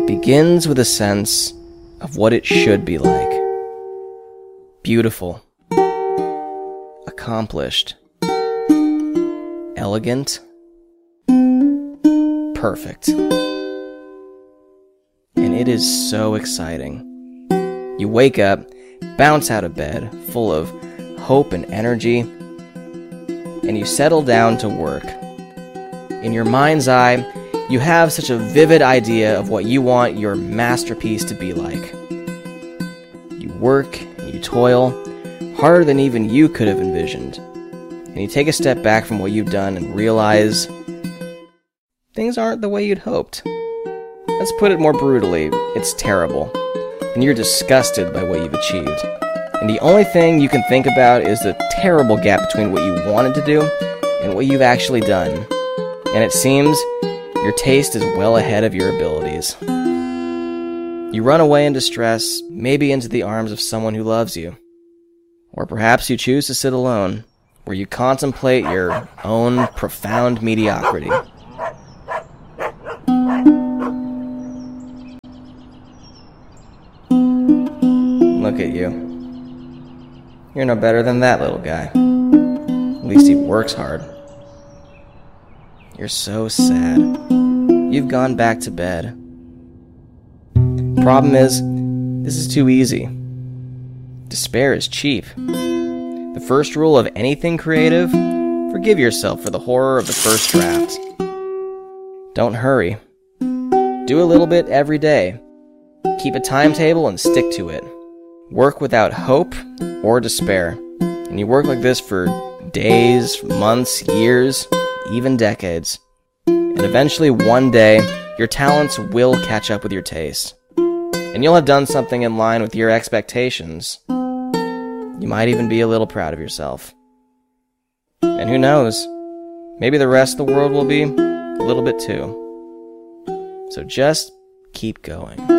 begins with a sense of what it should be like. Beautiful, accomplished, elegant, perfect. And it is so exciting. You wake up, bounce out of bed, full of hope and energy, and you settle down to work. In your mind's eye, you have such a vivid idea of what you want your masterpiece to be like. You work and you toil, harder than even you could have envisioned. And you take a step back from what you've done and realize things aren't the way you'd hoped. Let's put it more brutally, it's terrible. And you're disgusted by what you've achieved. And the only thing you can think about is the terrible gap between what you wanted to do and what you've actually done. And it seems your taste is well ahead of your abilities. You run away in distress, maybe into the arms of someone who loves you. Or perhaps you choose to sit alone, where you contemplate your own profound mediocrity. Look at you. You're no better than that little guy. At least he works hard. You're so sad. You've gone back to bed. Problem is, this is too easy. Despair is cheap. The first rule of anything creative, forgive yourself for the horror of the first draft. Don't hurry. Do a little bit every day. Keep a timetable and stick to it. Work without hope or despair. And you work like this for days, months, years, even decades. And eventually, one day, your talents will catch up with your taste. And you'll have done something in line with your expectations. You might even be a little proud of yourself. And who knows? Maybe the rest of the world will be a little bit too. So just keep going.